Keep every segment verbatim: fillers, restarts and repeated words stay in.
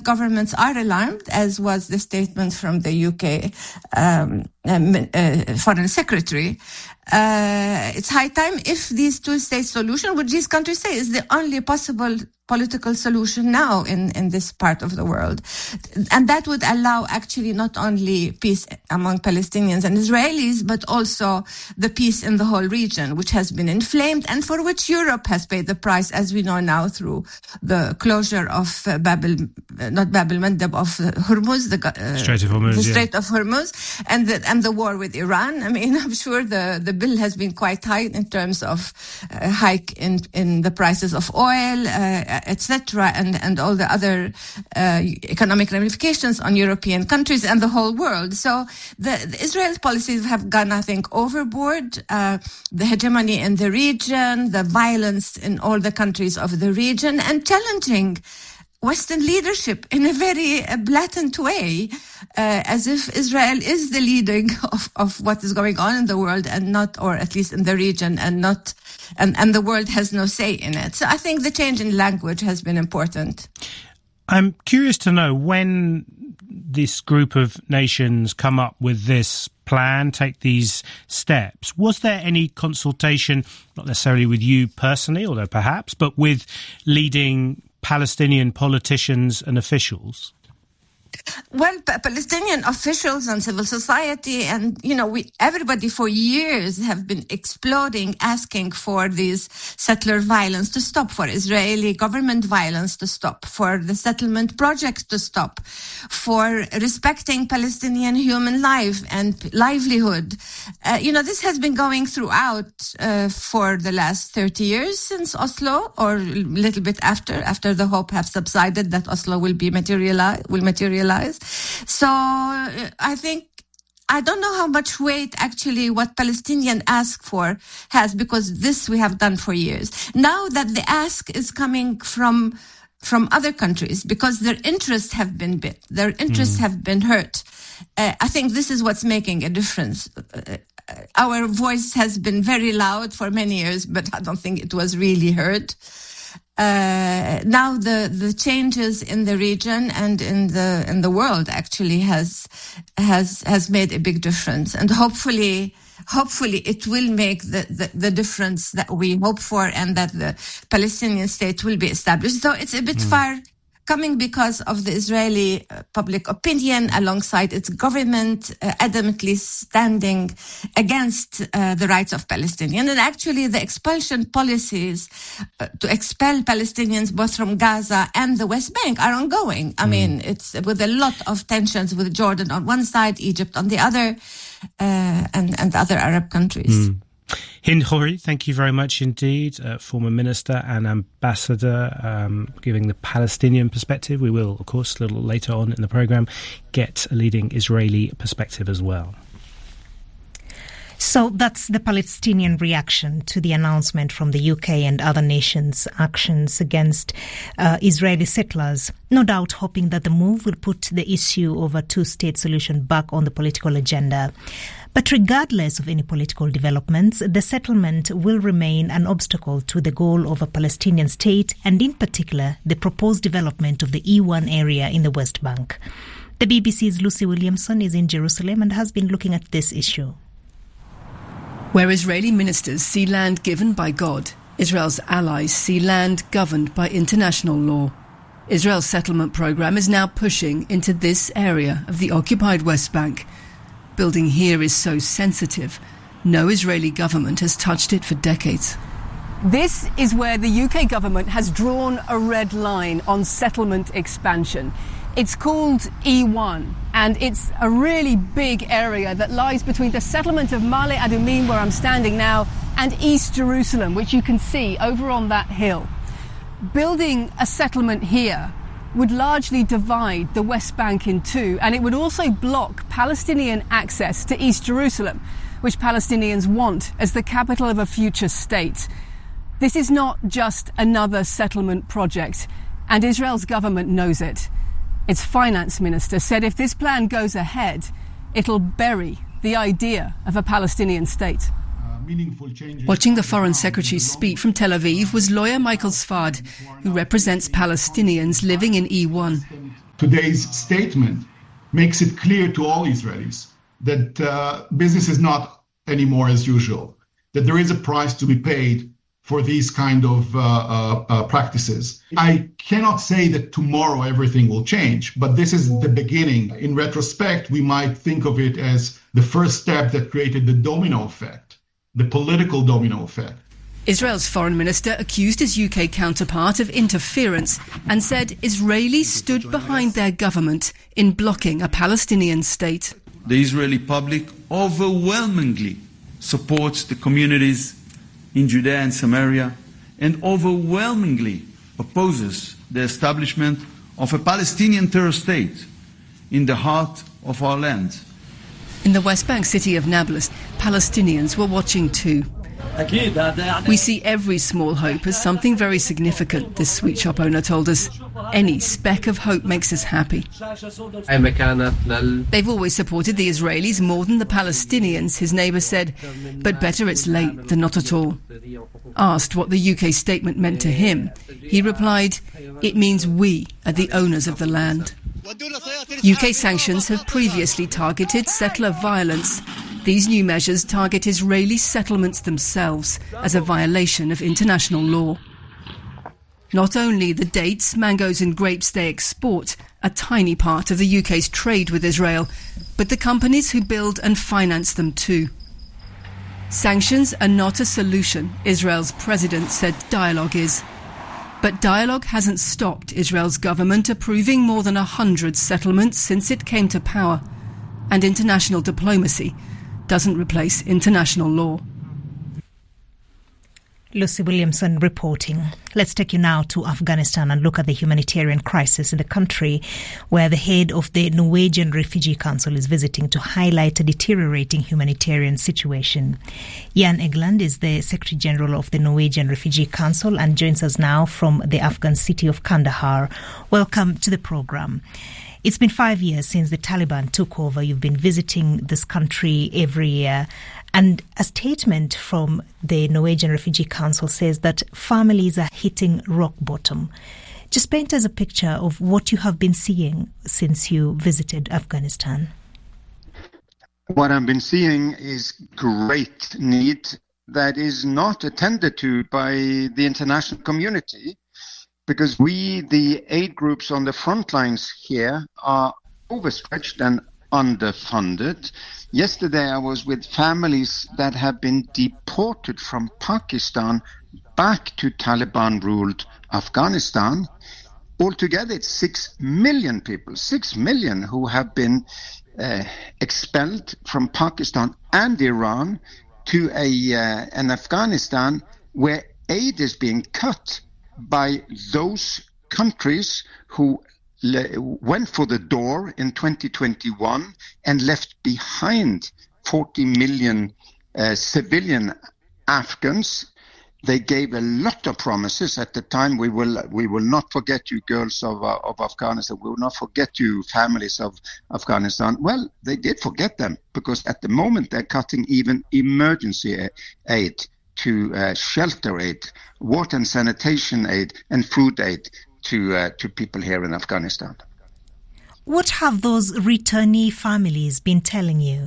that governments are alarmed, as was the statement from the U K um, um, uh, Foreign Secretary. Uh, it's high time if this two-state solution, which these countries say is the only possible political solution now in, in this part of the world. And that would allow actually not only peace among Palestinians and Israelis, but also the peace in the whole region, which has been inflamed and for which Europe has paid the price, as we know now, through the closure of uh, Bab el, uh, not Bab el-Mandeb, of uh, Hormuz, the, uh, Strait of Hormuz, the Strait yeah. of Hormuz, and the, and the war with Iran. I mean, I'm sure the, the bill has been quite high in terms of uh, hike in, in the prices of oil, uh, et cetera, and, and all the other uh, economic ramifications on European countries and the whole world. So the, the Israel's policies have gone, I think, overboard. Uh, the hegemony in the region, the violence in all the countries of the region, and challenging Western leadership in a very uh, blatant way, uh, as if Israel is the leading of, of what is going on in the world and not, or at least in the region, and not, and, and the world has no say in it. So I think the change in language has been important. I'm curious to know, when this group of nations come up with this plan, take these steps, was there any consultation, not necessarily with you personally, although perhaps, but with leading Palestinian politicians and officials? Well, pa- Palestinian officials and civil society and, you know, we everybody for years have been exploding, asking for this settler violence to stop, for Israeli government violence to stop, for the settlement project to stop, for respecting Palestinian human life and livelihood. Uh, you know, this has been going throughout uh, for the last thirty years since Oslo, or a little bit after, after the hope have subsided that Oslo will be materialize, will materialize. So uh, I think, I don't know how much weight actually what Palestinians ask for has, because this we have done for years. Now that the ask is coming from from other countries, because their interests have been bit, their interests mm. have been hurt. Uh, I think this is what's making a difference. Uh, our voice has been very loud for many years, but I don't think it was really heard. Uh, now the, the changes in the region and in the in the world actually has has has made a big difference, and hopefully hopefully it will make the, the, the difference that we hope for, and that the Palestinian state will be established. So it's a bit mm. far coming because of the Israeli uh, public opinion alongside its government uh, adamantly standing against uh, the rights of Palestinians. And actually the expulsion policies uh, to expel Palestinians both from Gaza and the West Bank are ongoing. I mm. mean, it's with a lot of tensions with Jordan on one side, Egypt on the other, uh, and, and other Arab countries. Mm. Hind Khoury, thank you very much indeed, uh, former minister and ambassador, um, giving the Palestinian perspective. We will, of course, a little later on in the programme, get a leading Israeli perspective as well. So that's the Palestinian reaction to the announcement from the U K and other nations' actions against uh, Israeli settlers. No doubt hoping that the move will put the issue of a two-state solution back on the political agenda. But regardless of any political developments, the settlement will remain an obstacle to the goal of a Palestinian state, and in particular, the proposed development of the E one area in the West Bank. The B B C's Lucy Williamson is in Jerusalem and has been looking at this issue. Where Israeli ministers see land given by God, Israel's allies see land governed by international law. Israel's settlement program is now pushing into this area of the occupied West Bank. Building here is so sensitive, no Israeli government has touched it for decades. This is where the U K government has drawn a red line on settlement expansion. It's called E one, and it's a really big area that lies between the settlement of Ma'ale Adumim, where I'm standing now, and East Jerusalem, which you can see over on that hill. Building a settlement here would largely divide the West Bank in two, and it would also block Palestinian access to East Jerusalem, which Palestinians want as the capital of a future state. This is not just another settlement project, and Israel's government knows it. Its finance minister said if this plan goes ahead, it'll bury the idea of a Palestinian state. Watching the Foreign Secretary's speech from Tel Aviv was lawyer Michael Sfard, who represents Palestinians living in E one. Today's statement makes it clear to all Israelis that uh, business is not anymore as usual, that there is a price to be paid for these kind of uh, uh, uh, practices. I cannot say that tomorrow everything will change, but this is the beginning. In retrospect, we might think of it as the first step that created the domino effect, the political domino effect. Israel's foreign minister accused his U K counterpart of interference and said Israelis stood behind their government in blocking a Palestinian state. The Israeli public overwhelmingly supports the communities in Judea and Samaria and overwhelmingly opposes the establishment of a Palestinian terror state in the heart of our land. In the West Bank city of Nablus, Palestinians were watching too. We see every small hope as something very significant, this sweet shop owner told us. Any speck of hope makes us happy. They've always supported the Israelis more than the Palestinians, his neighbour said, but better it's late than not at all. Asked what the U K statement meant to him, he replied, it means we are the owners of the land. U K sanctions have previously targeted settler violence. These new measures target Israeli settlements themselves as a violation of international law. Not only the dates, mangoes and grapes they export, a tiny part of the U K's trade with Israel, but the companies who build and finance them too. Sanctions are not a solution, Israel's president said dialogue is. But dialogue hasn't stopped Israel's government approving more than a hundred settlements since it came to power. And international diplomacy doesn't replace international law. Lucy Williamson reporting. Let's take you now to Afghanistan and look at the humanitarian crisis in the country, where the head of the Norwegian Refugee Council is visiting to highlight a deteriorating humanitarian situation. Jan Egeland is the Secretary General of the Norwegian Refugee Council and joins us now from the Afghan city of Kandahar. Welcome to the program. It's been five years since the Taliban took over. You've been visiting this country every year. And a statement from the Norwegian Refugee Council says that families are hitting rock bottom. Just paint us a picture of what you have been seeing since you visited Afghanistan. What I've been seeing is great need that is not attended to by the international community, because we, the aid groups on the front lines here, are overstretched and underfunded. Yesterday I was with families that have been deported from Pakistan back to Taliban-ruled Afghanistan. Altogether it's six million people, six million who have been uh, expelled from Pakistan and Iran to a uh, an Afghanistan where aid is being cut by those countries who le- went for the door in twenty twenty-one and left behind forty million uh, civilian Afghans. They gave a lot of promises at the time. We will we will not forget you, girls of uh, of Afghanistan. We will not forget you, families of Afghanistan. Well, they did forget them, because at the moment they're cutting even emergency aid to uh, shelter aid, water and sanitation aid, and food aid to uh, to people here in Afghanistan. What have those returnee families been telling you?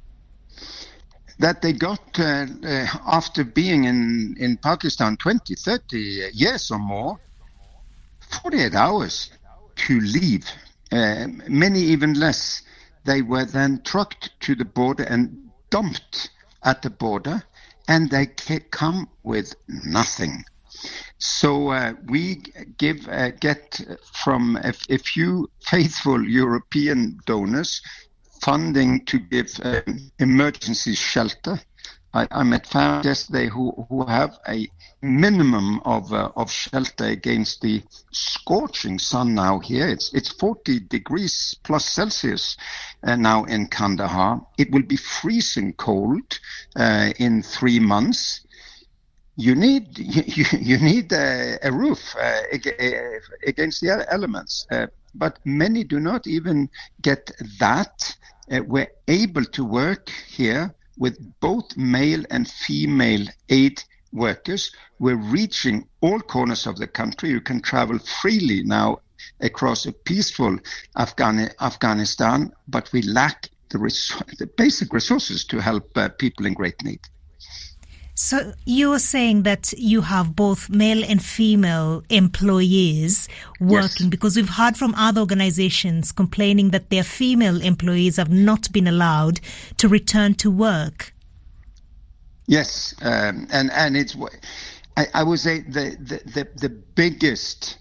That they got, uh, uh, after being in, in Pakistan twenty, thirty years or more, forty-eight hours to leave, uh, many even less. They were then trucked to the border and dumped at the border, and they come with nothing. So uh, we give uh, get from a, a few faithful European donors funding to give uh, emergency shelter. I, I met families yesterday who, who have a minimum of uh, of shelter against the scorching sun now here. It's it's forty degrees plus Celsius uh, now in Kandahar. It will be freezing cold uh, in three months. You need you, you need a, a roof uh, against the elements, uh, but many do not even get that. Uh, we're able to work here with both male and female aid workers. We're reaching all corners of the country. You can travel freely now across a peaceful Afghani- Afghanistan, but we lack the, res- the basic resources to help uh, people in great need. So you're saying that you have both male and female employees working, yes, because we've heard from other organizations complaining that their female employees have not been allowed to return to work. Yes, um, and, and it's, I, I would say the, the, the, the biggest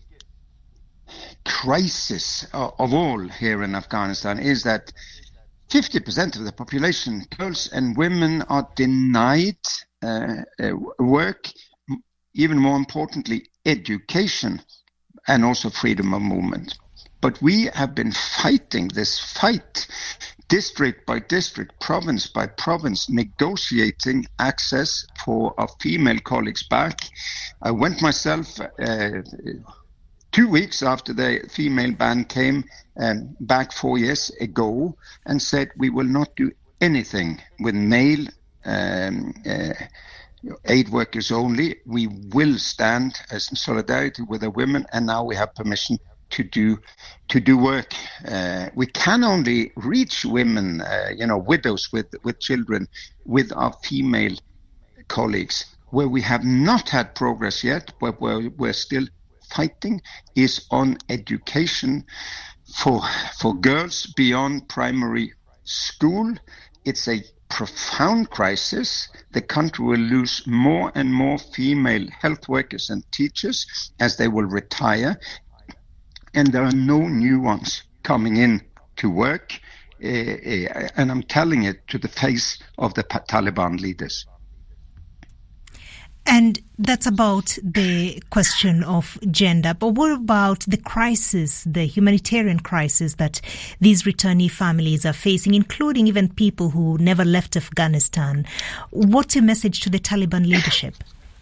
crisis of, of all here in Afghanistan is that fifty percent of the population, girls and women, are denied Uh, uh, work, even more importantly, education, and also freedom of movement. But we have been fighting this fight, district by district, province by province, negotiating access for our female colleagues back. I went myself uh, two weeks after the female ban came um, back four years ago and said we will not do anything with male Um, uh, aid workers only. We will stand as in solidarity with the women, and now we have permission to do to do work. Uh, we can only reach women, uh, you know, widows with with children, with our female colleagues. Where we have not had progress yet, but where we're still fighting, is on education for for girls beyond primary school. It's a profound crisis. The country will lose more and more female health workers and teachers as they will retire, and there are no new ones coming in to work, uh, uh, and I'm telling it to the face of the Taliban leaders. And that's about the question of gender. But what about the crisis, the humanitarian crisis that these returnee families are facing, including even people who never left Afghanistan? What's your message to the Taliban leadership?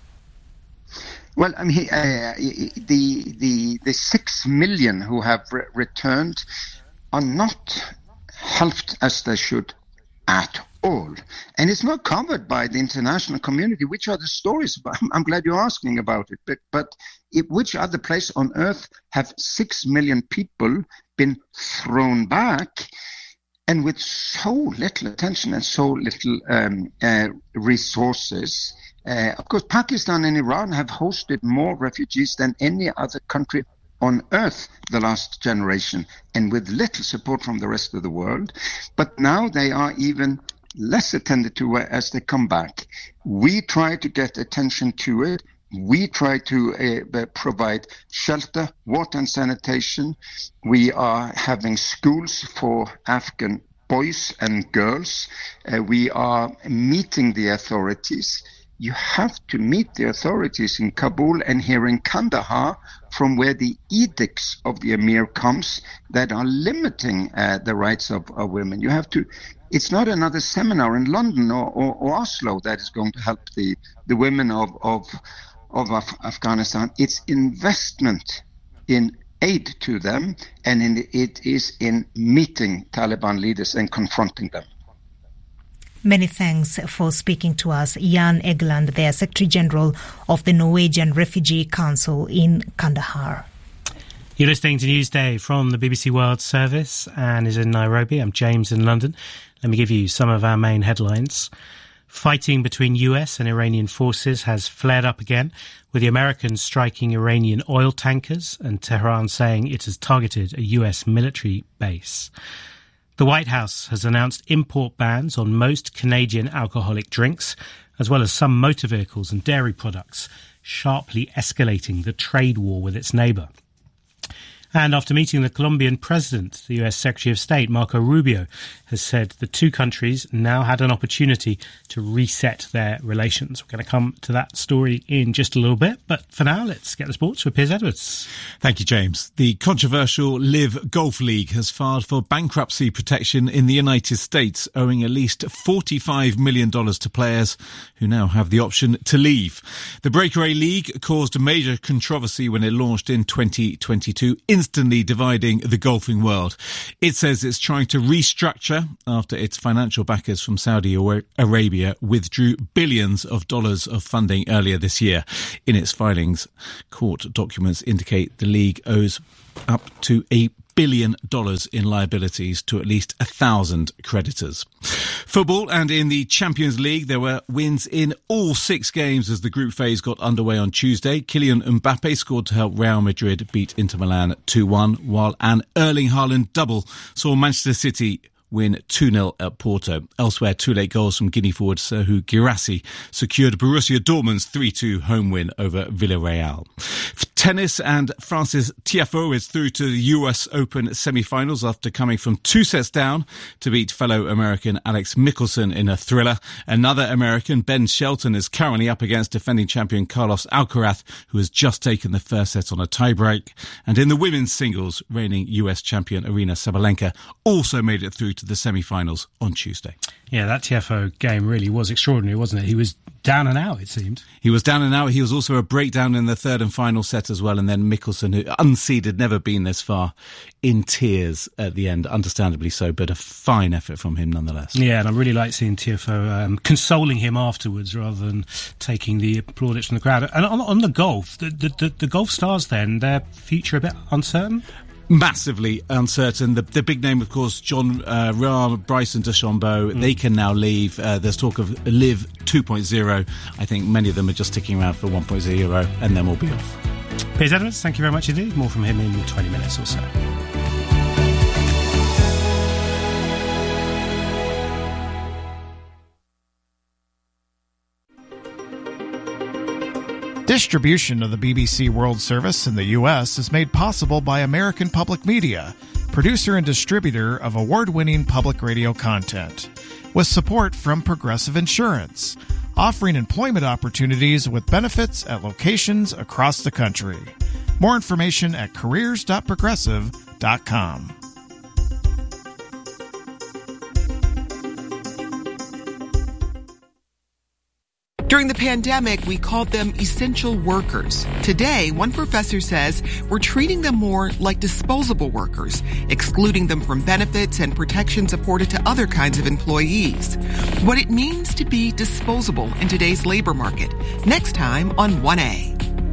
Well, I mean, uh, the the the six million who have re- returned are not helped as they should at all. And it's not covered by the international community. Which are the stories? I'm glad you're asking about it. But, but it, which other place on earth have six million people been thrown back, and with so little attention and so little um, uh, resources? Uh, of course, Pakistan and Iran have hosted more refugees than any other country on earth the last generation, and with little support from the rest of the world. But now they are even less attended to as they come back. We try to get attention to it. We try to uh, provide shelter, water and sanitation. We are having schools for Afghan boys and girls. Uh, we are meeting the authorities. You have to meet the authorities in Kabul and here in Kandahar, from where the edicts of the emir comes that are limiting uh, the rights of, of women. You have to. It's not another seminar in London or, or, or Oslo that is going to help the, the women of of, of Af- Afghanistan. It's investment in aid to them, and in, it is in meeting Taliban leaders and confronting them. Many thanks for speaking to us, Jan Egeland, the Secretary General of the Norwegian Refugee Council in Kandahar. You're listening to Newsday from the B B C World Service. Anne is in Nairobi. I'm James in London. Let me give you some of our main headlines. Fighting between U S and Iranian forces has flared up again, with the Americans striking Iranian oil tankers and Tehran saying it has targeted a U S military base. The White House has announced import bans on most Canadian alcoholic drinks, as well as some motor vehicles and dairy products, sharply escalating the trade war with its neighbour. And after meeting the Colombian president, the U S Secretary of State, Marco Rubio, has said the two countries now had an opportunity to reset their relations. We're going to come to that story in just a little bit. But for now, let's get the sports with Piers Edwards. Thank you, James. The controversial Live Golf League has filed for bankruptcy protection in the United States, owing at least forty-five million dollars to players who now have the option to leave. The Breakaway League caused a major controversy when it launched in twenty twenty-two. In instantly dividing the golfing world. It says it's trying to restructure after its financial backers from Saudi Arabia withdrew billions of dollars of funding earlier this year. In its filings, court documents indicate the league owes up to a billion dollars in liabilities to at least a thousand creditors. Football, and in the Champions League, there were wins in all six games as the group phase got underway on Tuesday. Kylian Mbappe scored to help Real Madrid beat Inter Milan two one, while an Erling Haaland double saw Manchester City win two nil at Porto. Elsewhere, two late goals from Guinea forward Serhou Guirassy secured Borussia Dortmund's three two home win over Villarreal. For tennis, and Frances Tiafoe is through to the U S Open semi-finals after coming from two sets down to beat fellow American Alex Mickelson in a thriller. Another American, Ben Shelton, is currently up against defending champion Carlos Alcaraz, who has just taken the first set on a tiebreak. And in the women's singles, reigning U S champion Aryna Sabalenka also made it through to the semi-finals on Tuesday. Yeah, that Tiafoe game really was extraordinary, wasn't it? He was down and out, it seemed. He was down and out. He was also a breakdown in the third and final set as well. And then Mickelson, who unseeded, never been this far, in tears at the end, understandably so, but a fine effort from him nonetheless. Yeah, and I really like seeing Tiafoe um, consoling him afterwards rather than taking the plaudits from the crowd. And on, on the golf, the, the, the, the golf stars then, their future a bit uncertain? Massively uncertain. The, the big name, of course, Jon uh, Rahm, Bryson DeChambeau, mm. they can now leave. Uh, there's talk of Live two point oh. I think many of them are just sticking around for one point oh and then we'll be off. Piers Edwards, thank you very much indeed. More from him in twenty minutes or so. Distribution of the B B C World Service in the U S is made possible by American Public Media, producer and distributor of award-winning public radio content, with support from Progressive Insurance, offering employment opportunities with benefits at locations across the country. More information at careers dot progressive dot com. During the pandemic, we called them essential workers. Today, one professor says we're treating them more like disposable workers, excluding them from benefits and protections afforded to other kinds of employees. What it means to be disposable in today's labor market. Next time on one A.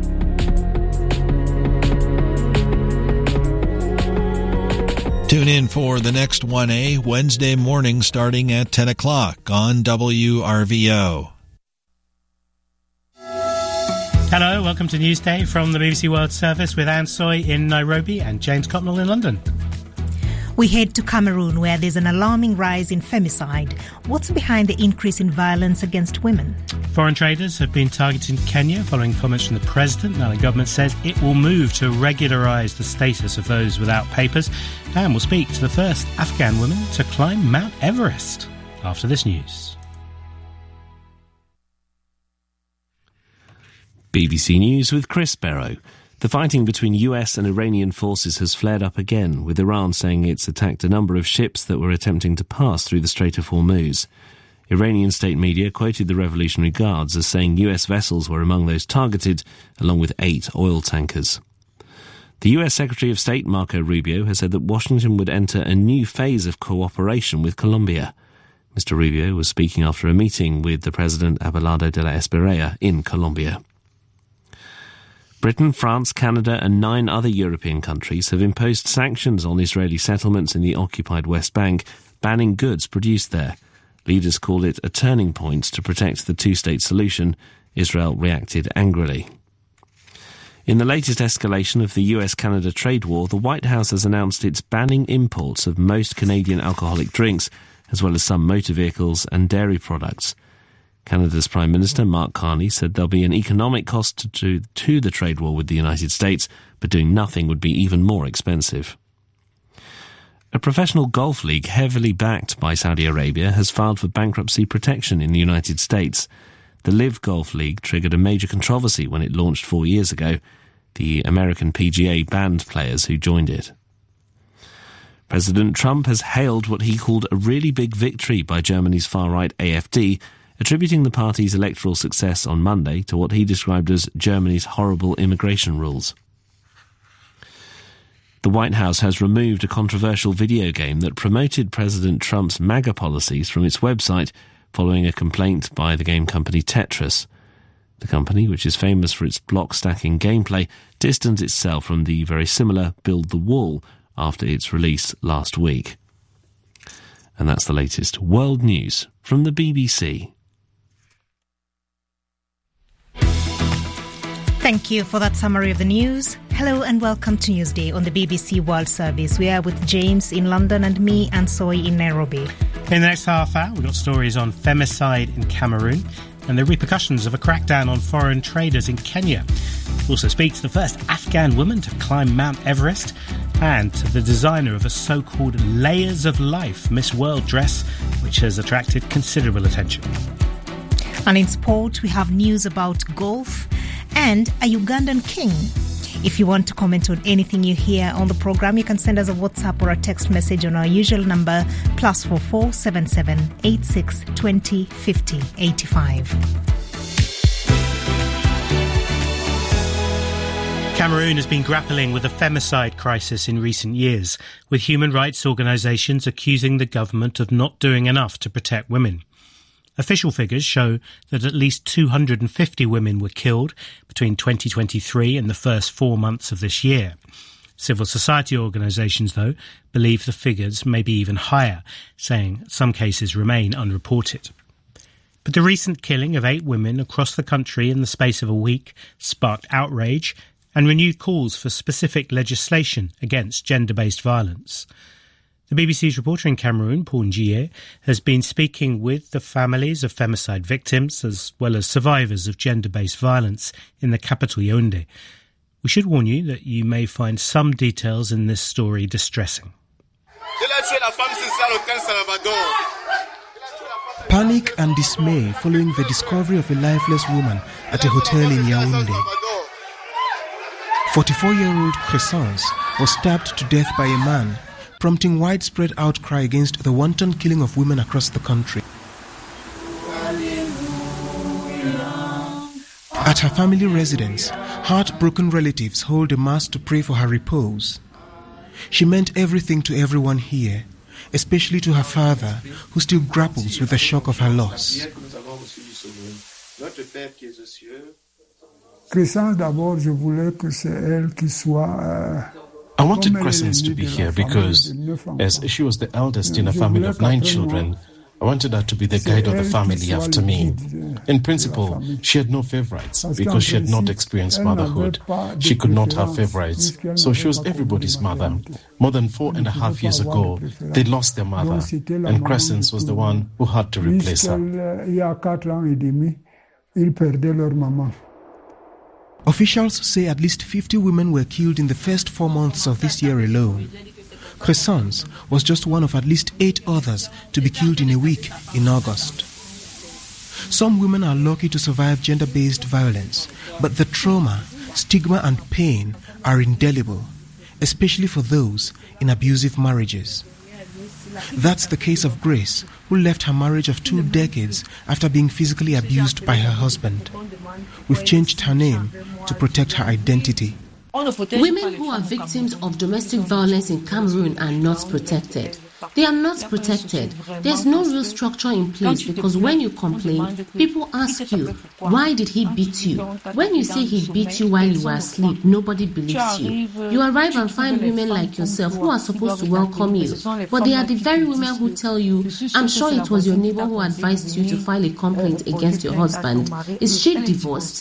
Tune in for the next one A Wednesday morning starting at ten o'clock on W R V O. Hello, welcome to Newsday from the B B C World Service with Anne Soy in Nairobi and James Cotnell in London. We head to Cameroon, where there's an alarming rise in femicide. What's behind the increase in violence against women? Foreign traders have been targeting Kenya following comments from the president. Now the government says it will move to regularise the status of those without papers, and will speak to the first Afghan woman to climb Mount Everest. After this news. B B C News with Chris Barrow. The fighting between U S and Iranian forces has flared up again, with Iran saying it's attacked a number of ships that were attempting to pass through the Strait of Hormuz. Iranian state media quoted the Revolutionary Guards as saying U S vessels were among those targeted, along with eight oil tankers. The U S Secretary of State Marco Rubio has said that Washington would enter a new phase of cooperation with Colombia. Mister Rubio was speaking after a meeting with the President Abelardo de la Espriella in Colombia. Britain, France, Canada and nine other European countries have imposed sanctions on Israeli settlements in the occupied West Bank, banning goods produced there. Leaders call it a turning point to protect the two-state solution. Israel reacted angrily. In the latest escalation of the U S-Canada trade war, the White House has announced it's banning imports of most Canadian alcoholic drinks, as well as some motor vehicles and dairy products. Canada's Prime Minister, Mark Carney, said there'll be an economic cost to, to the trade war with the United States, but doing nothing would be even more expensive. A professional golf league heavily backed by Saudi Arabia has filed for bankruptcy protection in the United States. The Live Golf League triggered a major controversy when it launched four years ago. The American P G A banned players who joined it. President Trump has hailed what he called a really big victory by Germany's far-right A F D, attributing the party's electoral success on Monday to what he described as Germany's horrible immigration rules. The White House has removed a controversial video game that promoted President Trump's MAGA policies from its website following a complaint by the game company Tetris. The company, which is famous for its block-stacking gameplay, distanced itself from the very similar Build the Wall after its release last week. And that's the latest world news from the B B C. Thank you for that summary of the news. Hello and welcome to Newsday on the B B C World Service. We are with James in London and me, Ansoy, in Nairobi. In the next half hour, we've got stories on femicide in Cameroon and the repercussions of a crackdown on foreign traders in Kenya. We'll also speak to the first Afghan woman to climb Mount Everest and to the designer of a so-called Layers of Life Miss World dress, which has attracted considerable attention. And in sport, we have news about golf and a Ugandan king. If you want to comment on anything you hear on the program, you can send us a WhatsApp or a text message on our usual number, plus four four seven seven eight six twenty fifty eighty-five. Cameroon has been grappling with a femicide crisis in recent years, with human rights organisations accusing the government of not doing enough to protect women. Official figures show that at least two hundred fifty women were killed between twenty twenty-three and the first four months of this year. Civil society organisations, though, believe the figures may be even higher, saying some cases remain unreported. But the recent killing of eight women across the country in the space of a week sparked outrage and renewed calls for specific legislation against gender-based violence. The B B C's reporter in Cameroon, Paul Njie, has been speaking with the families of femicide victims as well as survivors of gender-based violence in the capital, Yaoundé. We should warn you that you may find some details in this story distressing. Panic and dismay following the discovery of a lifeless woman at a hotel in Yaoundé. forty-four-year-old Crescence was stabbed to death by a man, prompting widespread outcry against the wanton killing of women across the country. At her family residence, heartbroken relatives hold a mass to pray for her repose. She meant everything to everyone here, especially to her father, who still grapples with the shock of her loss. Crescence, d'abord, je voulais que c'est elle qui soit... Euh... I wanted Crescence to be here because, as she was the eldest in a family of nine children, I wanted her to be the guide of the family after me. In principle, she had no favorites because she had not experienced motherhood. She could not have favorites, so she was everybody's mother. More than four and a half years ago, they lost their mother, and Crescence was the one who had to replace her. Officials say at least fifty women were killed in the first four months of this year alone. Crescence was just one of at least eight others to be killed in a week in August. Some women are lucky to survive gender-based violence, but the trauma, stigma and pain are indelible, especially for those in abusive marriages. That's the case of Grace, who left her marriage of two decades after being physically abused by her husband. We've changed her name to protect her identity. Women who are victims of domestic violence in Cameroon are not protected. They are not protected. There's no real structure in place because when you complain, people ask you, why did he beat you? When you say he beat you while you were asleep, nobody believes you. You arrive and find women like yourself who are supposed to welcome you, but they are the very women who tell you, I'm sure it was your neighbor who advised you to file a complaint against your husband. Is she divorced?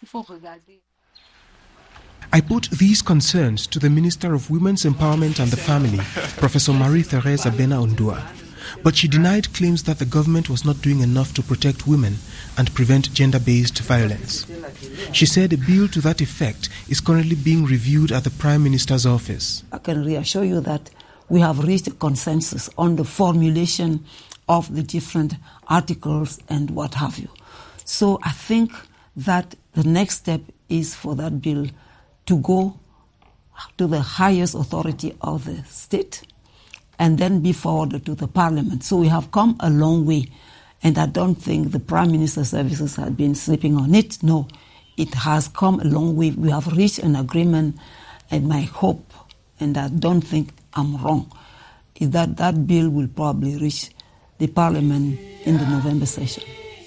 I put these concerns to the Minister of Women's Empowerment and the Family, Professor Marie-Thérèse Abena-Ondua, but she denied claims that the government was not doing enough to protect women and prevent gender-based violence. She said a bill to that effect is currently being reviewed at the Prime Minister's office. I can reassure you that we have reached a consensus on the formulation of the different articles and what have you. So I think that the next step is for that bill to go to the highest authority of the state and then be forwarded to the parliament. So we have come a long way, and I don't think the Prime Minister's services have been sleeping on it. No, it has come a long way. We have reached an agreement, and my hope and I don't think I'm wrong, is that that bill will probably reach the parliament in the November session.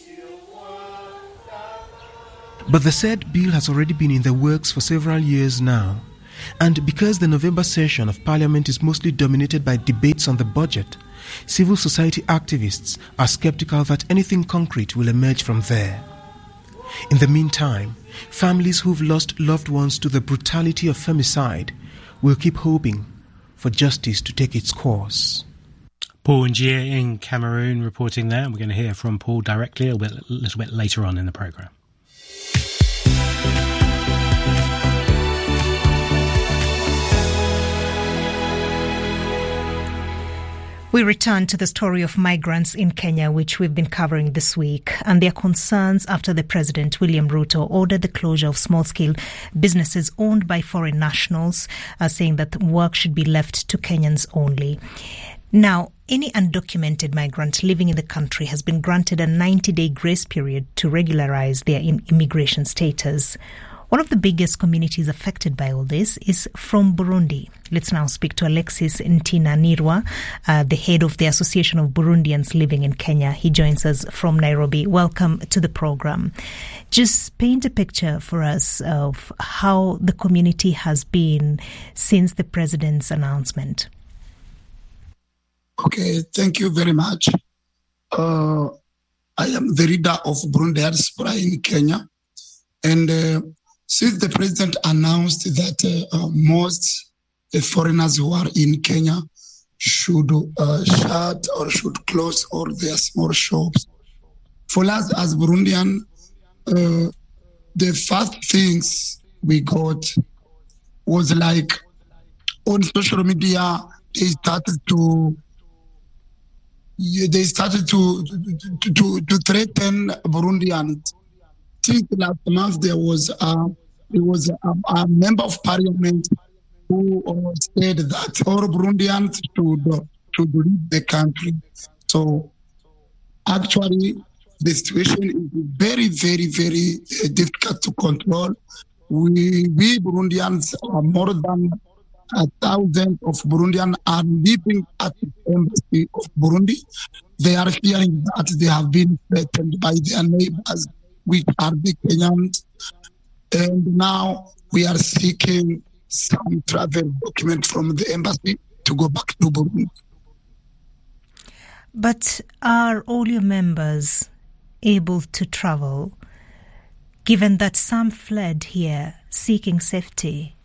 But the said bill has already been in the works for several years now. And because the November session of Parliament is mostly dominated by debates on the budget, civil society activists are skeptical that anything concrete will emerge from there. In the meantime, families who've lost loved ones to the brutality of femicide will keep hoping for justice to take its course. Paul Njie in Cameroon reporting there. We're going to hear from Paul directly a, bit, a little bit later on in the programme. We return to the story of migrants in Kenya, which we've been covering this week, and their concerns after the President, William Ruto, ordered the closure of small-scale businesses owned by foreign nationals, uh, saying that work should be left to Kenyans only. Now, any undocumented migrant living in the country has been granted a ninety-day grace period to regularize their immigration status. One of the biggest communities affected by all this is from Burundi. Let's now speak to Alexis Ntinanirwa, uh, the head of the Association of Burundians Living in Kenya. He joins us from Nairobi. Welcome to the program. Just paint a picture for us of how the community has been since the president's announcement. Okay, thank you very much. Uh, I am the leader of Burundi diaspora in Kenya, and uh, since the president announced that uh, uh, most uh, foreigners who are in Kenya should uh, shut or should close all their small shops, for us as Burundian, uh, the first things we got was like on social media, they started to they started to to, to, to threaten Burundians. Since last month, there was a, there was a, a member of parliament who said that all Burundians should, should leave the country. So actually, the situation is very, very, very uh, difficult to control. We, we Burundians are more than a thousand of Burundians are living at the embassy of Burundi. They are fearing that they have been threatened by their neighbors, which are the Kenyans. And now we are seeking some travel document from the embassy to go back to Burundi. But are all your members able to travel, given that some fled here seeking safety?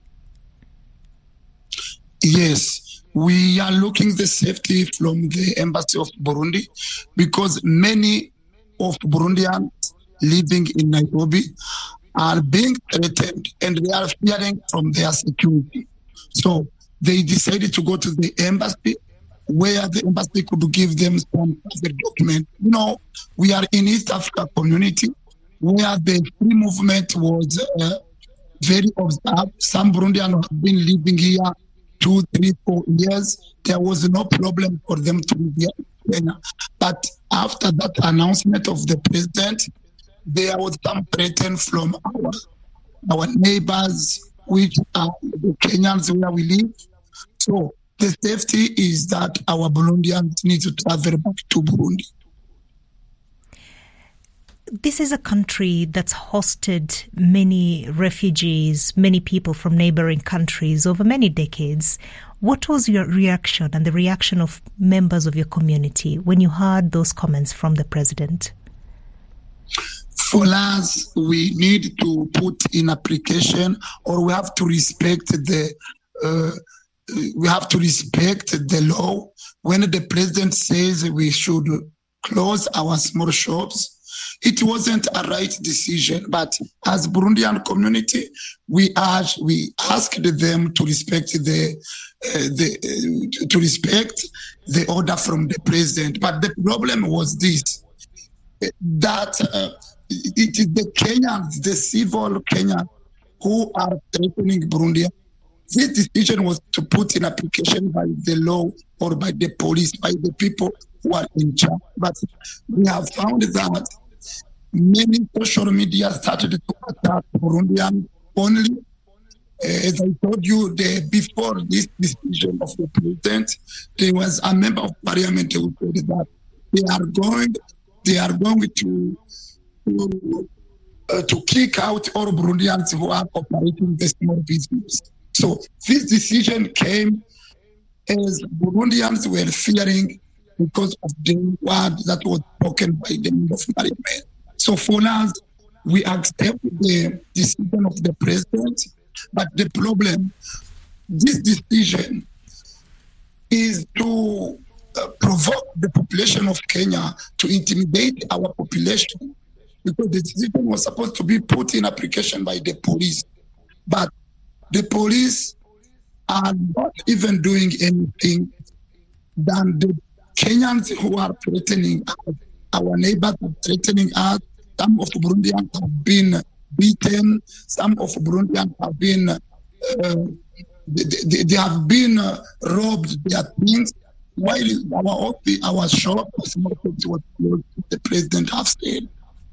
Yes, we are looking the safety from the embassy of Burundi because many of Burundians living in Nairobi are being threatened and they are fearing from their security. So they decided to go to the embassy where the embassy could give them some other document. You know, we are in East Africa community where the free movement was uh, very observed. Some Burundians have been living here two, three, four years. There was no problem for them to live here in Kenya. But after that announcement of the president, there was some threat from our our neighbors, which are the Kenyans where we live. So the safety is that our Burundians need to travel back to Burundi. This is a country that's hosted many refugees, many people from neighboring countries over many decades. What was your reaction and the reaction of members of your community when you heard those comments from the president? For us, we need to put in application, or we have to respect the uh, we have to respect the law. When the president says we should close our small shops, it wasn't a right decision, but as Burundian community, we ask we asked them to respect the uh, the uh, to respect the order from the president. But the problem was this: that uh, it is the Kenyans, the civil Kenyans, who are threatening Burundi. This decision was to put in application by the law or by the police, by the people who are in charge. But we have found that many social media started to attack Burundian only, as I told you, the, before this decision of the president, there was a member of parliament who said that they are going, they are going to to, uh, to kick out all Burundians who are operating the small business. So this decision came as Burundians were fearing because of the word that was spoken by the member of parliament. So for us, we accept the decision of the president, but the problem, this decision is to uh, provoke the population of Kenya to intimidate our population, because the decision was supposed to be put in application by the police. But the police are not even doing anything than the Kenyans who are threatening us. Our neighbors are threatening us. Some of the Burundians have been beaten. Some of the Burundians have been, uh, they, they have been uh, robbed their things. While our our shop was closed, the president has stayed.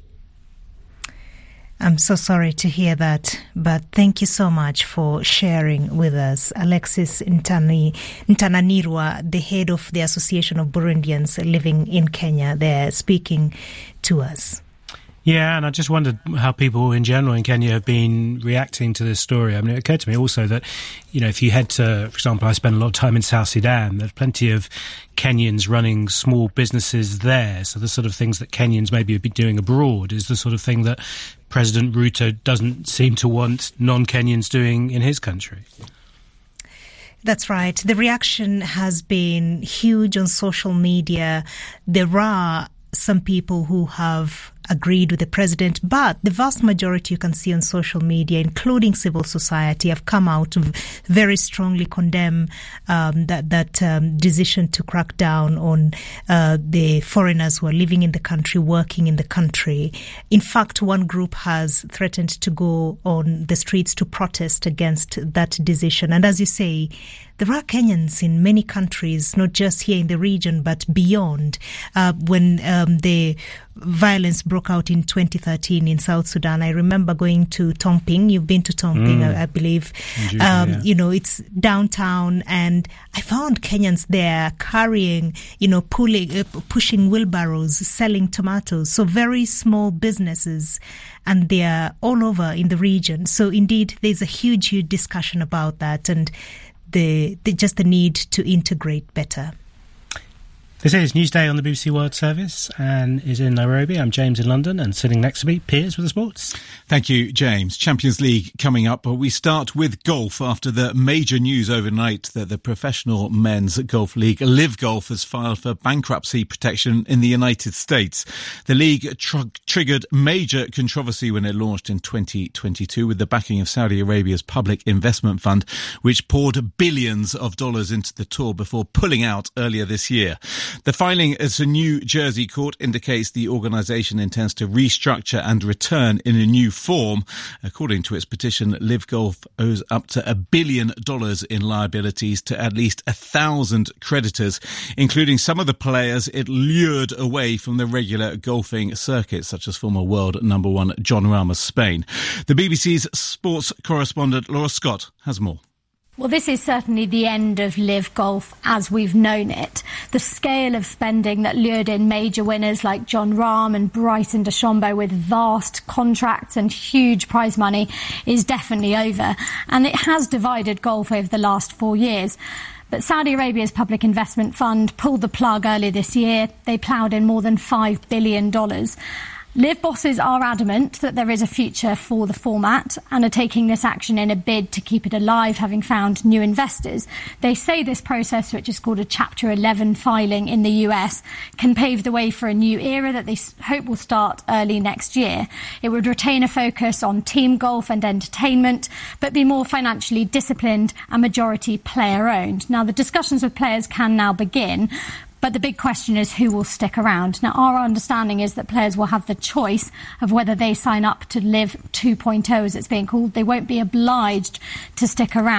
I'm so sorry to hear that, but thank you so much for sharing with us. Alexis Ntani, Ntananirwa, the head of the Association of Burundians living in Kenya, there speaking to us. Yeah, and I just wondered how people in general in Kenya have been reacting to this story. I mean, it occurred to me also that, you know, if you head to, for example, I spent a lot of time in South Sudan, there's plenty of Kenyans running small businesses there. So the sort of things that Kenyans maybe would be doing abroad is the sort of thing that President Ruto doesn't seem to want non-Kenyans doing in his country. That's right. The reaction has been huge on social media. There are some people who have agreed with the president, but the vast majority you can see on social media, including civil society, have come out to very strongly condemn um, that that um, decision to crack down on uh, the foreigners who are living in the country, working in the country. In fact, one group has threatened to go on the streets to protest against that decision. And as you say, there are Kenyans in many countries, not just here in the region, but beyond. Uh, when um, the violence broke out in twenty thirteen in South Sudan, I remember going to Tomping. You've been to Tomping, mm. I, I believe. Indeed, um, yeah. You know, it's downtown, and I found Kenyans there carrying, you know, pulling, uh, pushing wheelbarrows, selling tomatoes. So very small businesses, and they are all over in the region. So indeed, there's a huge, huge discussion about that, and the, the just the need to integrate better. This is Newsday on the B B C World Service and is in Nairobi. I'm James in London, and sitting next to me, Piers with the sports. Thank you, James. Champions League coming up, but we start with golf after the major news overnight that the professional men's golf league, Live Golf, has filed for bankruptcy protection in the United States. The league tr- triggered major controversy when it launched in twenty twenty-two with the backing of Saudi Arabia's public investment fund, which poured billions of dollars into the tour before pulling out earlier this year. The filing at a New Jersey court indicates the organisation intends to restructure and return in a new form. According to its petition, Live Golf owes up to a billion dollars in liabilities to at least a thousand creditors, including some of the players it lured away from the regular golfing circuit, such as former world number one John Rahm of Spain. The B B C's sports correspondent Laura Scott has more. Well, this is certainly the end of Live Golf as we've known it. The scale of spending that lured in major winners like John Rahm and Bryson DeChambeau with vast contracts and huge prize money is definitely over. And it has divided golf over the last four years. But Saudi Arabia's public investment fund pulled the plug earlier this year. They ploughed in more than five billion dollars. Live bosses are adamant that there is a future for the format and are taking this action in a bid to keep it alive, having found new investors. They say this process, which is called a Chapter eleven filing in the U S, can pave the way for a new era that they hope will start early next year. It would retain a focus on team golf and entertainment, but be more financially disciplined and majority player-owned. Now, the discussions with players can now begin, but the big question is who will stick around. Now, our understanding is that players will have the choice of whether they sign up to Live two point oh, as it's being called. They won't be obliged to stick around.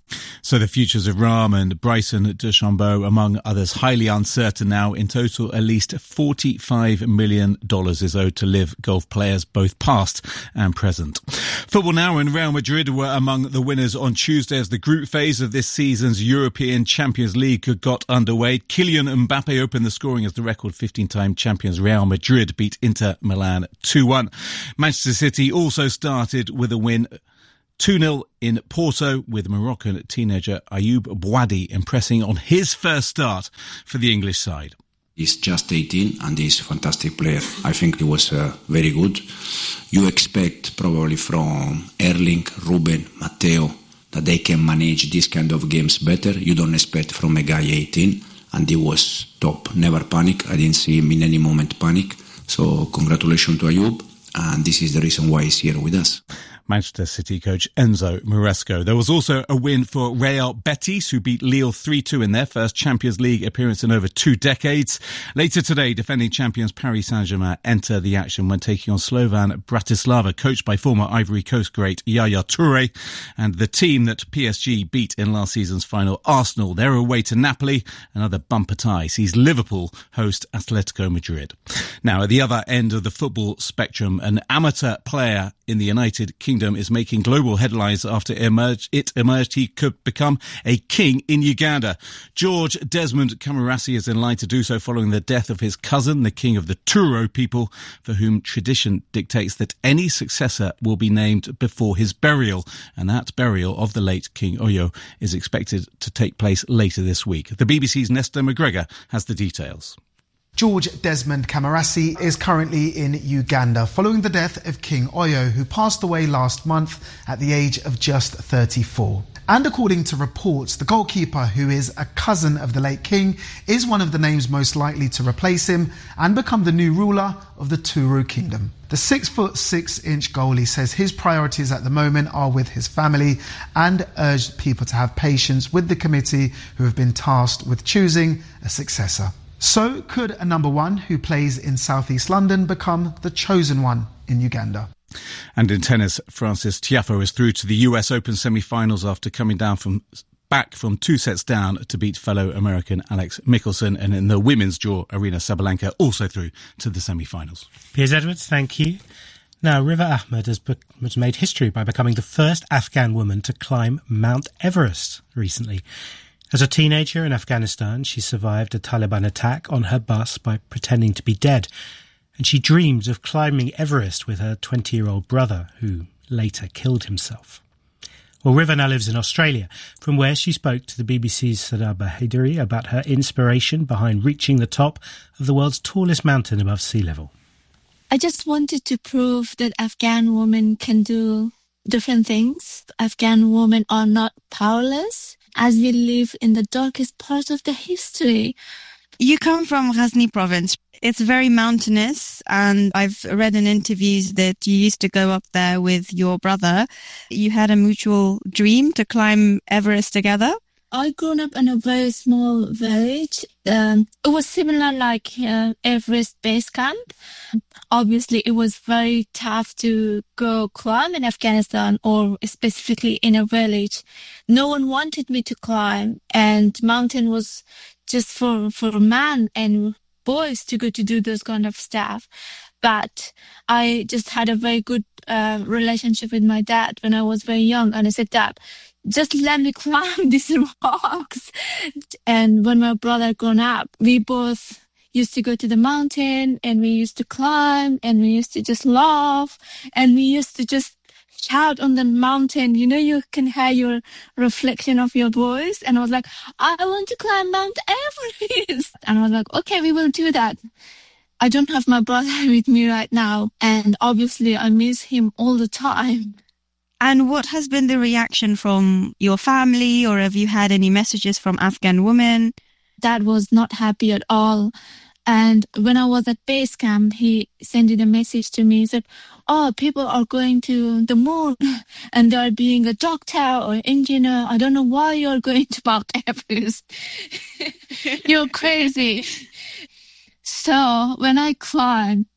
So the futures of Rahm and Bryson DeChambeau, among others, highly uncertain now. In total, at least forty-five million dollars is owed to LIV Golf players, both past and present. Football now, and Real Madrid were among the winners on Tuesday as the group phase of this season's European Champions League got underway. Kylian Mbappe opened the scoring as the record fifteen-time champions Real Madrid beat Inter Milan two one. Manchester City also started with a win two nil in Porto, with Moroccan teenager Ayoub Bouadi impressing on his first start for the English side. He's just eighteen and he's a fantastic player. I think he was uh, very good. You expect probably from Erling, Ruben, Matteo that they can manage this kind of games better. You don't expect from a guy eighteen, and he was top, never panic. I didn't see him in any moment panic. So congratulations to Ayoub, and this is the reason why he's here with us. Manchester City coach Enzo Maresco. There was also a win for Real Betis, who beat Lille three two in their first Champions League appearance in over two decades. Later today, defending champions Paris Saint-Germain enter the action when taking on Slovan Bratislava, coached by former Ivory Coast great Yaya Toure, and the team that P S G beat in last season's final, Arsenal. They're away to Napoli. Another bumper tie sees Liverpool host Atletico Madrid. Now, at the other end of the football spectrum, an amateur player in the United Kingdom is making global headlines after it emerged, it emerged he could become a king in Uganda. George Desmond Kamarasi is in line to do so following the death of his cousin, the king of the Turo people, for whom tradition dictates that any successor will be named before his burial. And that burial of the late King Oyo is expected to take place later this week. The B B C's Nesta McGregor has the details. George Desmond Kamarasi is currently in Uganda following the death of King Oyo, who passed away last month at the age of just thirty-four. And according to reports, the goalkeeper, who is a cousin of the late king, is one of the names most likely to replace him and become the new ruler of the Turo kingdom. The six foot six inch goalie says his priorities at the moment are with his family and urged people to have patience with the committee who have been tasked with choosing a successor. So could a number one who plays in southeast London become the chosen one in Uganda? And in tennis, Francis Tiafoe is through to the U S Open semi-finals after coming down from back from two sets down to beat fellow American Alex Michelsen. And in the women's draw, Arina Sabalenka also through to the semi-finals. Piers Edwards, thank you. Now, Riva Ahmed has, be- has made history by becoming the first Afghan woman to climb Mount Everest recently. As a teenager in Afghanistan, she survived a Taliban attack on her bus by pretending to be dead, and she dreamed of climbing Everest with her twenty-year-old brother, who later killed himself. Well, Riva now lives in Australia, from where she spoke to the B B C's Sadaba Haidari about her inspiration behind reaching the top of the world's tallest mountain above sea level. I just wanted to prove that Afghan women can do different things. Afghan women are not powerless, as we live in the darkest part of the history. You come from Ghazni province. It's very mountainous, and I've read in interviews that you used to go up there with your brother. You had a mutual dream to climb Everest together. I grew up in a very small village. Um, it was similar like uh, Everest Base Camp. Obviously, it was very tough to go climb in Afghanistan, or specifically in a village. No one wanted me to climb, and mountain was just for, for men and boys to go to do those kind of stuff. But I just had a very good uh, relationship with my dad when I was very young, and I said, Dad, just let me climb these rocks. And when my brother grown up, we both used to go to the mountain, and we used to climb, and we used to just laugh, and we used to just shout on the mountain. You know, you can hear your reflection of your voice. And I was like, I want to climb Mount Everest. And I was like, okay, we will do that. I don't have my brother with me right now, and obviously I miss him all the time. And what has been the reaction from your family, or have you had any messages from Afghan women? Dad was not happy at all. And when I was at base camp, he sent a message to me. He said, oh, people are going to the moon and they're being a doctor or engineer. I don't know why you're going to Mount Everest. You're crazy. So when I climbed,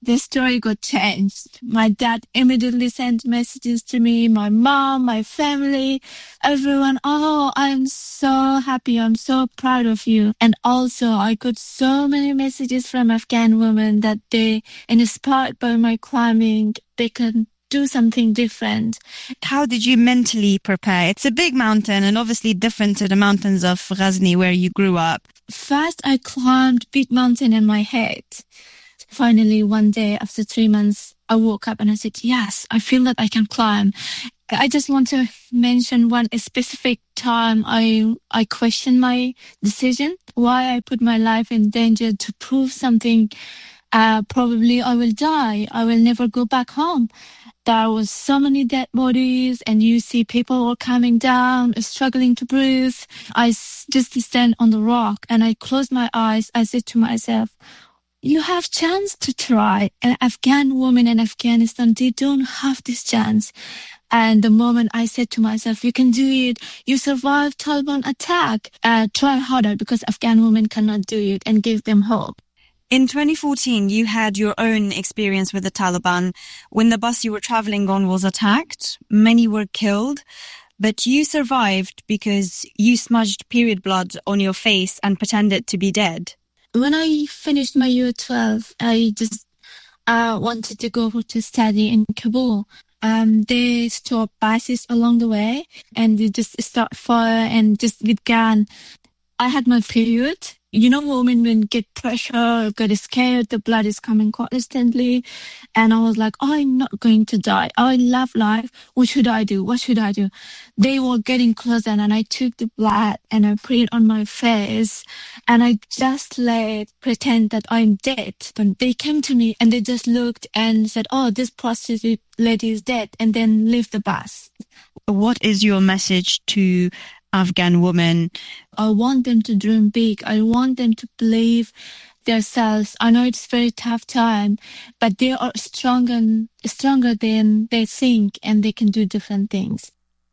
the story got changed. My dad immediately sent messages to me, my mom, my family, everyone. Oh, I'm so happy. I'm so proud of you. And also I got so many messages from Afghan women that they, inspired by my climbing, they can do something different. How did you mentally prepare? It's a big mountain and obviously different to the mountains of Ghazni where you grew up. First, I climbed big mountain in my head. Finally, one day after three months, I woke up and I said, yes, I feel that I can climb. I just want to mention one specific time I I questioned my decision, why I put my life in danger to prove something. Uh, probably I will die. I will never go back home. There was so many dead bodies and you see people all coming down, struggling to breathe. I just stand on the rock and I closed my eyes. I said to myself, you have chance to try. An Afghan woman in Afghanistan, they don't have this chance. And the moment I said to myself, you can do it. You survived Taliban attack. Uh, try harder because Afghan women cannot do it, and give them hope. In twenty fourteen, you had your own experience with the Taliban. When the bus you were traveling on was attacked, many were killed, but you survived because you smudged period blood on your face and pretended to be dead. When I finished my year twelve, I just uh, wanted to go to study in Kabul. Um, they stopped buses along the way and they just start fire and just with gun. I had my period. You know, women when get pressure, get scared, the blood is coming constantly. And I was like, oh, I'm not going to die. I love life. What should I do? What should I do? They were getting closer and I took the blood and I put it on my face and I just let pretend that I'm dead. Then they came to me and they just looked and said, oh, this prostitute lady is dead, and then leave the bus. What is your message to Afghan women? I want them to dream big. I want them to believe themselves. I know it's a very tough time, but they are stronger, stronger than they think, and they can do different things.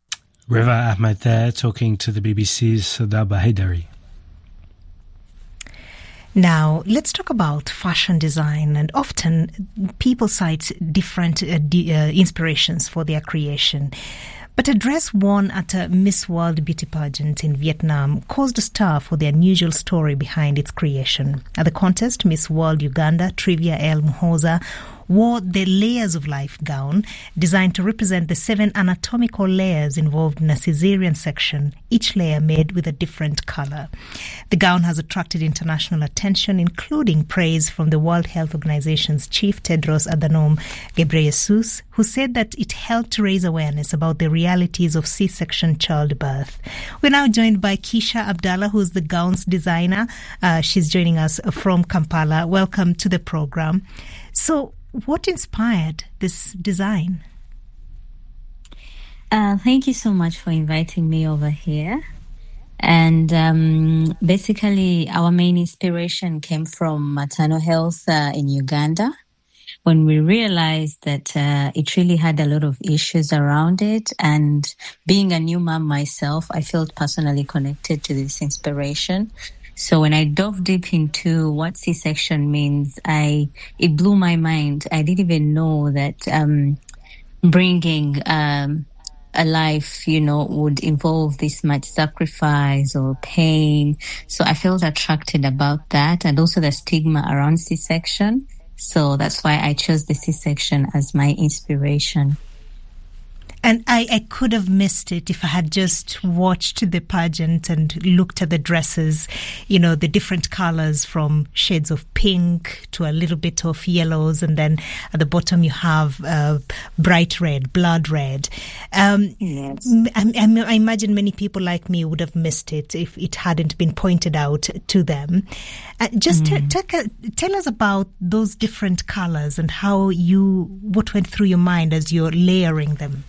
Riva Ahmed there talking to the B B C's Sadaba Haidari. Now, let's talk about fashion design. And often people cite different uh, d- uh, inspirations for their creation. But a dress worn at a Miss World beauty pageant in Vietnam caused a stir for the unusual story behind its creation. At the contest, Miss World Uganda, Trivia El Muhoza, wore the Layers of Life gown, designed to represent the seven anatomical layers involved in a cesarean section, each layer made with a different color. The gown has attracted international attention, including praise from the World Health Organization's chief, Tedros Adhanom Ghebreyesus, who said that it helped to raise awareness about the realities of C-section childbirth. We're now joined by Keisha Abdallah, who's the gown's designer. Uh, she's joining us from Kampala. Welcome to the program. So, what inspired this design? Uh, thank you so much for inviting me over here. And um, basically, our main inspiration came from maternal health uh, in Uganda, when we realized that uh, it really had a lot of issues around it. And being a new mom myself, I felt personally connected to this inspiration. So when I dove deep into what C-section means, I it blew my mind. I didn't even know that um, bringing um, a life, you know, would involve this much sacrifice or pain. So I felt attracted about that, and also the stigma around C-section. So that's why I chose the C-section as my inspiration. And I, I could have missed it if I had just watched the pageant and looked at the dresses, you know, the different colors from shades of pink to a little bit of yellows. And then at the bottom you have uh, bright red, blood red. Um, yes. I, I imagine many people like me would have missed it if it hadn't been pointed out to them. Uh, just mm. t- t- tell us about those different colors and how you, what went through your mind as you're layering them.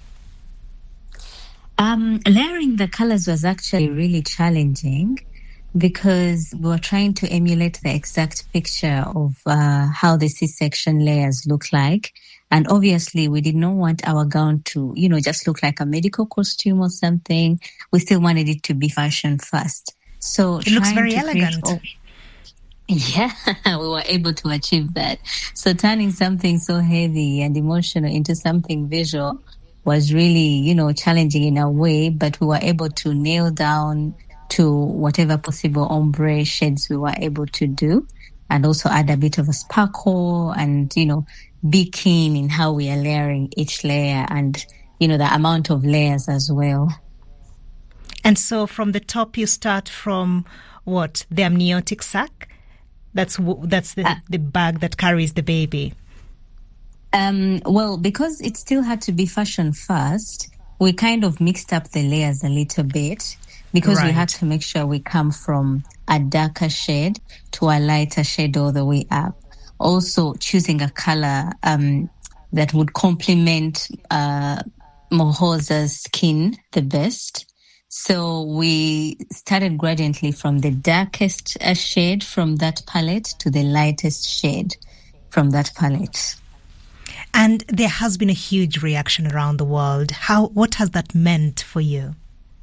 Um, layering the colors was actually really challenging because we were trying to emulate the exact picture of uh, how the C-section layers look like. And obviously, we did not want our gown to, you know, just look like a medical costume or something. We still wanted it to be fashion first. So it looks very elegant. Create, oh, Yeah, we were able to achieve that. So turning something so heavy and emotional into something visual was really, you know, challenging in a way, but we were able to nail down to whatever possible ombre shades we were able to do, and also add a bit of a sparkle and, you know, be keen in how we are layering each layer and, you know, the amount of layers as well. And so from the top, you start from what? The amniotic sac? That's that's the, uh, the bag that carries the baby. Um, well, because it still had to be fashion first, we kind of mixed up the layers a little bit because right. we had to make sure we come from a darker shade to a lighter shade all the way up. Also choosing a color um, that would complement uh, Mohoza's skin the best. So we started gradiently from the darkest uh, shade from that palette to the lightest shade from that palette. And there has been a huge reaction around the world. How? What has that meant for you?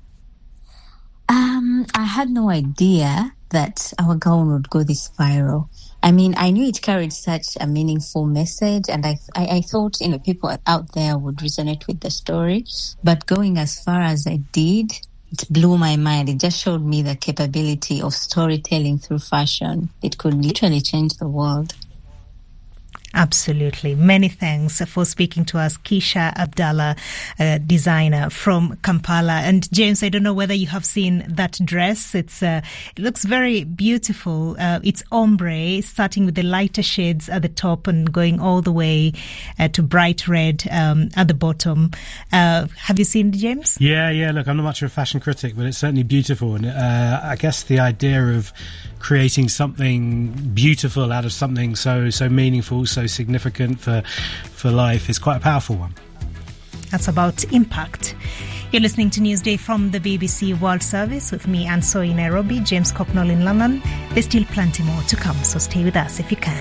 Um, I had no idea that our gown would go this viral. I mean, I knew it carried such a meaningful message, and I, I, I thought, you know, people out there would resonate with the story. But going as far as I did, it blew my mind. It just showed me the capability of storytelling through fashion. It could literally change the world. Absolutely. Many thanks for speaking to us, Keisha Abdallah, uh, designer from Kampala. And James, I don't know whether you have seen that dress. It's uh, it looks very beautiful. Uh, it's ombre, starting with the lighter shades at the top and going all the way uh, to bright red um, at the bottom. Uh, have you seen it, James? Yeah, yeah. Look, I'm not much of a fashion critic, but it's certainly beautiful. And uh, I guess the idea of creating something beautiful out of something so so meaningful, so significant for for life is quite a powerful one. That's about impact. You're listening to Newsday from the B B C World Service with me, Anne Soy in Nairobi, James Copnall in London. There's still plenty more to come, so stay with us if you can.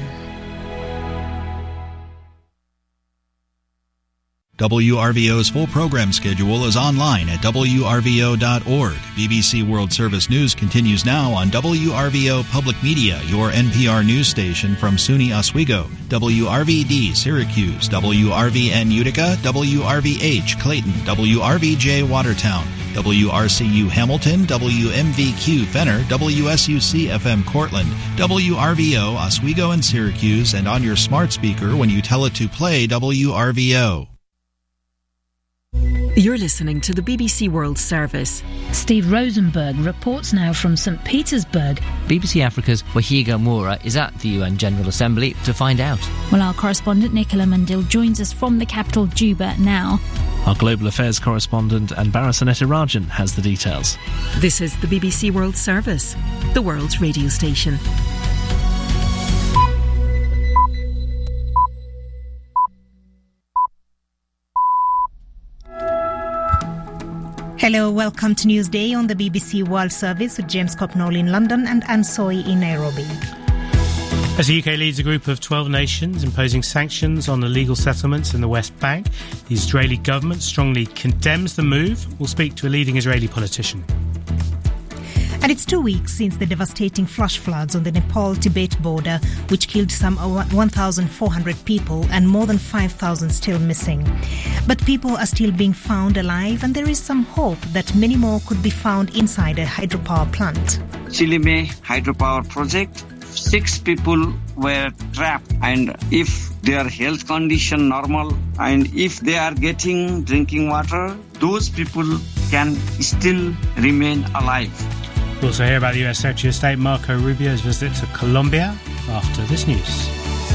W R V O's full program schedule is online at w r v o dot org. B B C World Service News continues now on W R V O Public Media, your N P R news station from SUNY Oswego, W R V D Syracuse, W R V N Utica, W R V H Clayton, W R V J Watertown, W R C U Hamilton, W M V Q Fenner, W S U C F M Cortland, W R V O Oswego and Syracuse, and on your smart speaker when you tell it to play W R V O. You're listening to the B B C World Service. Steve Rosenberg reports now from Saint Petersburg. B B C Africa's Wahiga Moura is at the U N General Assembly to find out. Well, our correspondent Nicola Mandil joins us from the capital Juba now. Our global affairs correspondent Anbara Sanetirajan has the details. This is the B B C World Service, the world's radio station. Hello, welcome to Newsday on the B B C World Service with James Copnall in London and Anne Soy in Nairobi. As the U K leads a group of twelve nations imposing sanctions on illegal settlements in the West Bank, the Israeli government strongly condemns the move. We'll speak to a leading Israeli politician. And it's two weeks since the devastating flash floods on the Nepal-Tibet border, which killed some one thousand four hundred people and more than five thousand still missing. But people are still being found alive, and there is some hope that many more could be found inside a hydropower plant. Chilime hydropower project, six people were trapped, and if their health condition normal and if they are getting drinking water, those people can still remain alive. We'll also hear about the U S Secretary of State Marco Rubio's visit to Colombia after this news.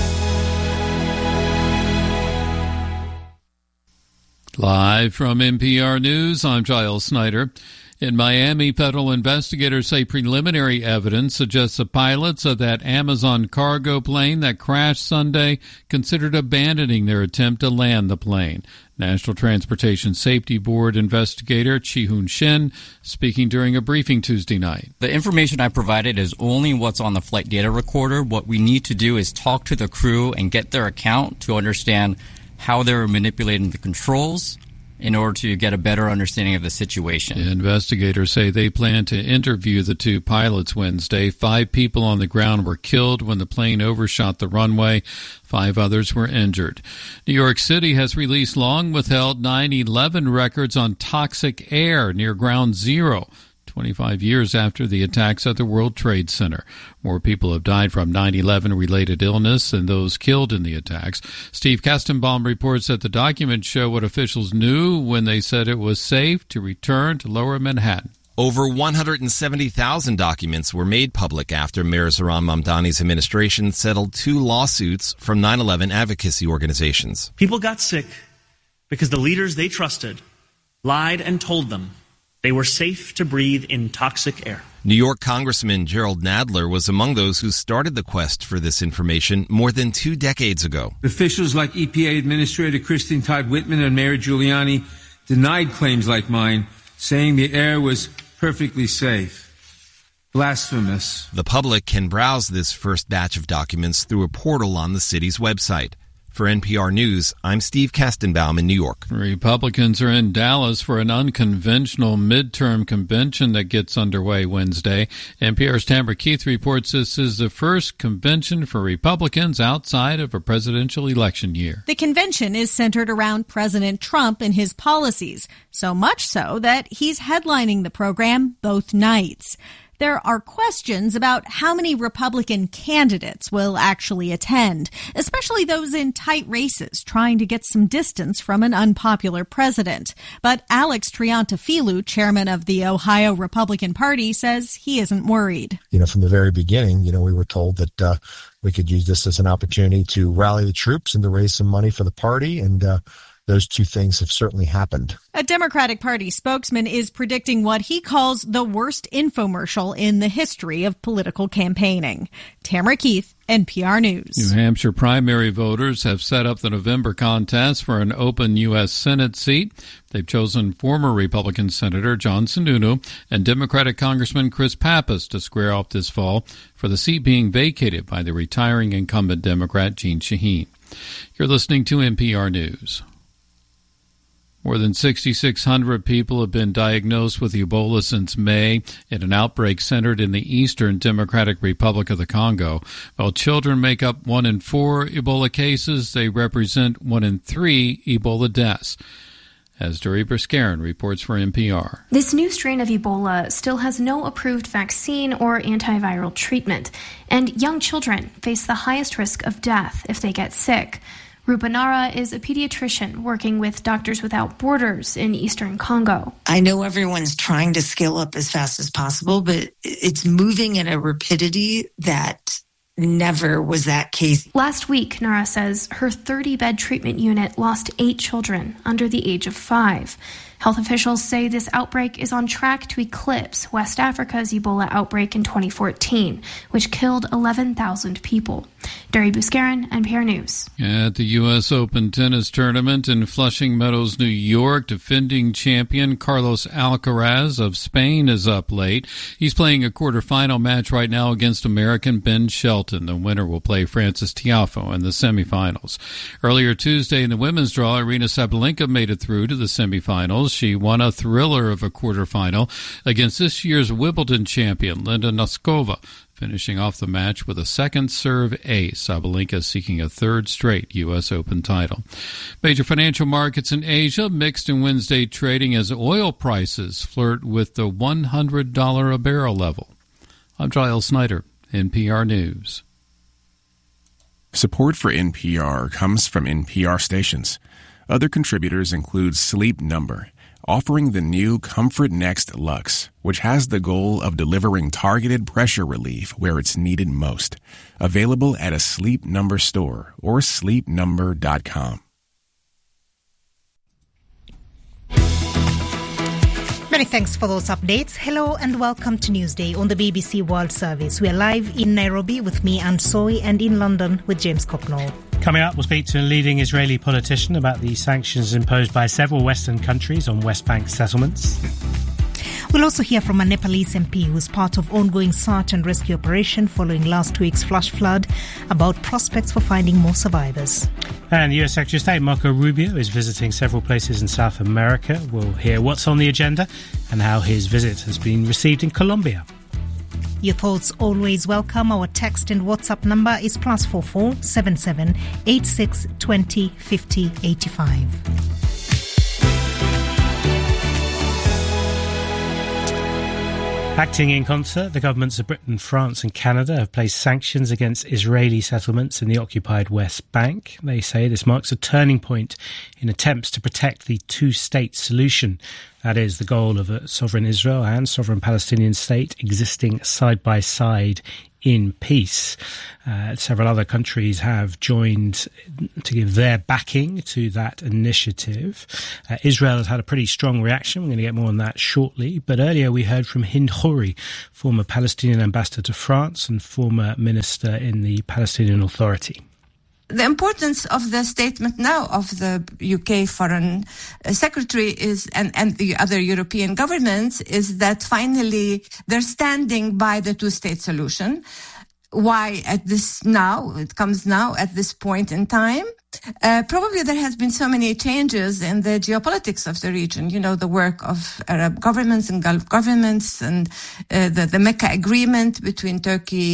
Live from N P R News, I'm Giles Snyder. In Miami, federal investigators say preliminary evidence suggests the pilots of that Amazon cargo plane that crashed Sunday considered abandoning their attempt to land the plane. National Transportation Safety Board investigator Chi-Hoon Shin speaking during a briefing Tuesday night. The information I provided is only what's on the flight data recorder. What we need to do is talk to the crew and get their account to understand how they were manipulating the controls in order to get a better understanding of the situation. Investigators say they plan to interview the two pilots Wednesday. Five people on the ground were killed when the plane overshot the runway. Five others were injured. New York City has released long-withheld nine eleven records on toxic air near Ground Zero, twenty-five years after the attacks at the World Trade Center. More people have died from nine eleven related illness than those killed in the attacks. Steve Kastenbaum reports that the documents show what officials knew when they said it was safe to return to Lower Manhattan. Over one hundred seventy thousand documents were made public after Mayor Zohran Mamdani's administration settled two lawsuits from nine eleven advocacy organizations. People got sick because the leaders they trusted lied and told them they were safe to breathe in toxic air. New York Congressman Gerald Nadler was among those who started the quest for this information more than two decades ago. Officials like E P A Administrator Christine Todd Whitman and Mayor Giuliani denied claims like mine, saying the air was perfectly safe. Blasphemous. The public can browse this first batch of documents through a portal on the city's website. For N P R News, I'm Steve Kastenbaum in New York. Republicans are in Dallas for an unconventional midterm convention that gets underway Wednesday. N P R's Tamara Keith reports this is the first convention for Republicans outside of a presidential election year. The convention is centered around President Trump and his policies, so much so that he's headlining the program both nights. There are questions about how many Republican candidates will actually attend, especially those in tight races trying to get some distance from an unpopular president. But Alex Triantafilou, chairman of the Ohio Republican Party, says he isn't worried. You know, from the very beginning, you know, we were told that uh, we could use this as an opportunity to rally the troops and to raise some money for the party, and uh, those two things have certainly happened. A Democratic Party spokesman is predicting what he calls the worst infomercial in the history of political campaigning. Tamara Keith, N P R News. New Hampshire primary voters have set up the November contest for an open U S Senate seat. They've chosen former Republican Senator John Sununu and Democratic Congressman Chris Pappas to square off this fall for the seat being vacated by the retiring incumbent Democrat Jeanne Shaheen. You're listening to N P R News. More than six thousand six hundred people have been diagnosed with Ebola since May in an outbreak centered in the Eastern Democratic Republic of the Congo. While children make up one in four Ebola cases, they represent one in three Ebola deaths. As Duri Briskaren reports for N P R. This new strain of Ebola still has no approved vaccine or antiviral treatment, and young children face the highest risk of death if they get sick. Rupa Nara is a pediatrician working with Doctors Without Borders in eastern Congo. I know everyone's trying to scale up as fast as possible, but it's moving at a rapidity that never was that case. Last week, Nara says her thirty-bed treatment unit lost eight children under the age of five. Health officials say this outbreak is on track to eclipse West Africa's Ebola outbreak in twenty fourteen, which killed eleven thousand people. Duri Briskaren, N P R News. At the U S Open tennis tournament in Flushing Meadows, New York, defending champion Carlos Alcaraz of Spain is up late. He's playing a quarterfinal match right now against American Ben Shelton. The winner will play Frances Tiafoe in the semifinals. Earlier Tuesday in the women's draw, Aryna Sabalenka made it through to the semifinals. She won a thriller of a quarterfinal against this year's Wimbledon champion, Linda Noskova, finishing off the match with a second serve ace. Sabalenka seeking a third straight U S Open title. Major financial markets in Asia mixed in Wednesday trading as oil prices flirt with the one hundred dollars a barrel level. I'm Giles Snyder, N P R News. Support for N P R comes from N P R stations. Other contributors include Sleep Number, offering the new Comfort Next Luxe, which has the goal of delivering targeted pressure relief where it's needed most. Available at a Sleep Number store or sleep number dot com. Many thanks for those updates. Hello and welcome to Newsday on the B B C World Service. We are live in Nairobi with me, Anne Soy, and in London with James Cocknall. Coming up, we'll speak to a leading Israeli politician about the sanctions imposed by several Western countries on West Bank settlements. We'll also hear from a Nepalese M P who's part of ongoing search and rescue operation following last week's flash flood about prospects for finding more survivors. And U S Secretary of State Marco Rubio is visiting several places in South America. We'll hear what's on the agenda and how his visit has been received in Colombia. Your thoughts always welcome. Our text and WhatsApp number is plus four four seven seven eight six twenty fifty eighty five. Acting in concert, the governments of Britain, France and Canada have placed sanctions against Israeli settlements in the occupied West Bank. They say this marks a turning point in attempts to protect the two-state solution. That is the goal of a sovereign Israel and sovereign Palestinian state existing side by side in peace. Uh, several other countries have joined to give their backing to that initiative. Uh, Israel has had a pretty strong reaction. We're going to get more on that shortly. But earlier we heard from Hind Khoury, former Palestinian ambassador to France and former minister in the Palestinian Authority. The importance of the statement now of the U K Foreign Secretary is, and, and the other European governments, is that finally they're standing by the two-state solution. Why at this now, it comes now at this point in time? Uh, probably there has been so many changes in the geopolitics of the region. You know, the work of Arab governments and Gulf governments and uh, the, the Mecca agreement between Turkey